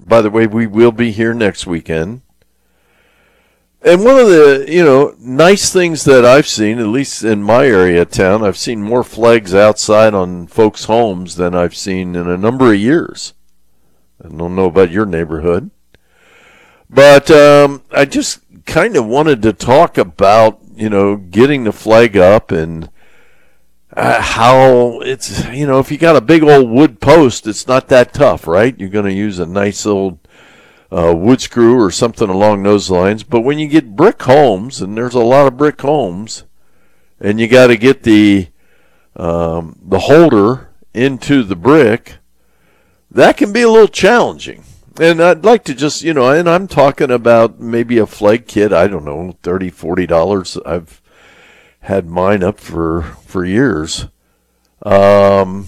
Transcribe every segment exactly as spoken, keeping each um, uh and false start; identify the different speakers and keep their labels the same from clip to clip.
Speaker 1: By the way, we will be here next weekend. And one of the, you know, nice things that I've seen, at least in my area of town, I've seen more flags outside on folks' homes than I've seen in a number of years. I don't know about your neighborhood. But um, I just kind of wanted to talk about, you know, getting the flag up and uh, how it's, you know, if you got a big old wood post, it's not that tough, right? You're going to use a nice old Uh, wood screw or something along those lines. But when you get brick homes, and there's a lot of brick homes, and you got to get the um, the holder into the brick, that can be a little challenging. And I'd like to just, you know, and I'm talking about maybe a flag kit, I don't know, thirty dollars, forty dollars. I've had mine up for, for years. Um...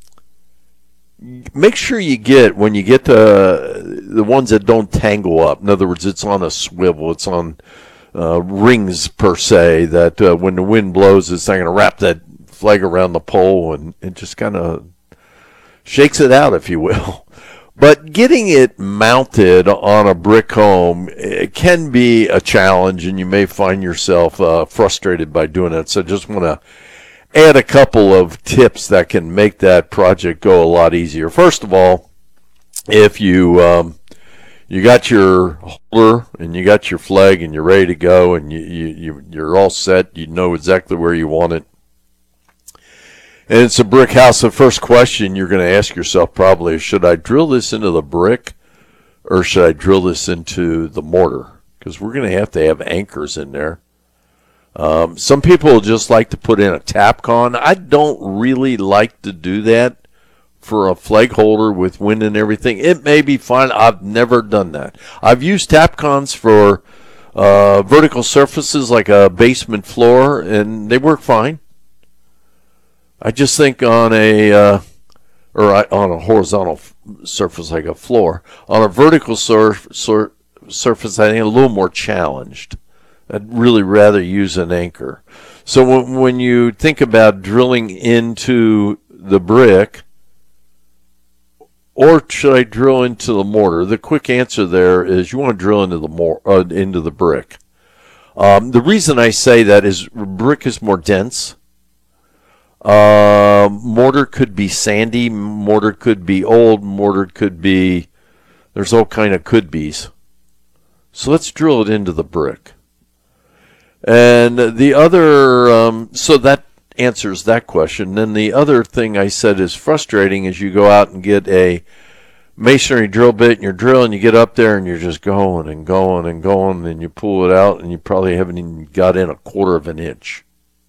Speaker 1: Make sure you get, when you get the, the ones that don't tangle up. In other words, it's on a swivel. It's on uh, rings, per se, that uh, when the wind blows, it's not going to wrap that flag around the pole, and it just kind of shakes it out, if you will. But getting it mounted on a brick home, it can be a challenge, and you may find yourself uh, frustrated by doing it. So just want to add a couple of tips that can make that project go a lot easier. First of all, if you um, you got your holder and you got your flag and you're ready to go and you, you, you're all set, you know exactly where you want it, and it's a brick house, the first question you're going to ask yourself probably is, should I drill this into the brick or should I drill this into the mortar? Because we're going to have to have anchors in there. Um, some people just like to put in a Tapcon. I don't really like to do that for a flag holder with wind and everything. It may be fine. I've never done that. I've used Tapcons for uh, vertical surfaces like a basement floor, and they work fine. I just think on a uh, or on a horizontal surface like a floor, on a vertical sur- sur- surface, I think a little more challenged. I'd really rather use an anchor. So when, when you think about drilling into the brick, or should I drill into the mortar? The quick answer there is you want to drill into the mor- uh, into the brick. Um, the reason I say that is brick is more dense. Uh, mortar could be sandy. Mortar could be old. Mortar could be, there's all kind of could be's. So let's drill it into the brick. And the other, um, so that answers that question. Then the other thing I said is frustrating is you go out and get a masonry drill bit and you're drilling, you get up there and you're just going and going and going, and you pull it out and you probably haven't even got in a quarter of an inch.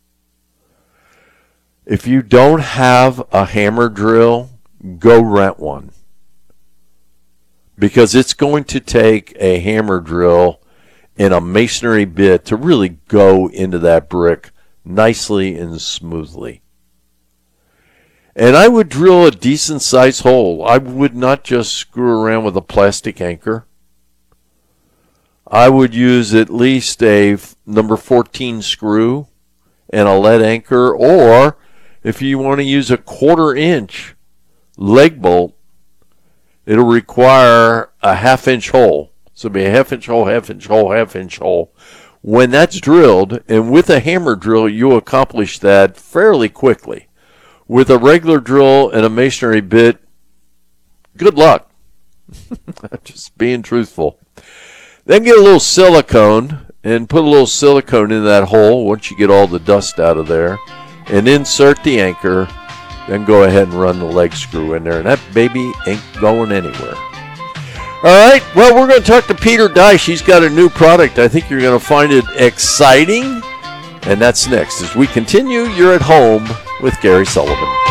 Speaker 1: If you don't have a hammer drill, go rent one. Because it's going to take a hammer drill and a masonry bit to really go into that brick nicely and smoothly. And I would drill a decent sized hole. I would not just screw around with a plastic anchor. I would use at least a number fourteen screw and a lead anchor, or if you want to use a quarter inch leg bolt, it'll require a half inch hole. So it'll be a half inch hole, half inch hole, half inch hole. When that's drilled, and with a hammer drill, you'll accomplish that fairly quickly. With a regular drill and a masonry bit, good luck. Just being truthful. Then get a little silicone and put a little silicone in that hole once you get all the dust out of there, and insert the anchor. Then go ahead and run the leg screw in there, and that baby ain't going anywhere. All right, well, we're going to talk to Peter Deich. He's got a new product. I think you're going to find it exciting, and that's next. As we continue, you're at home with Gary Sullivan.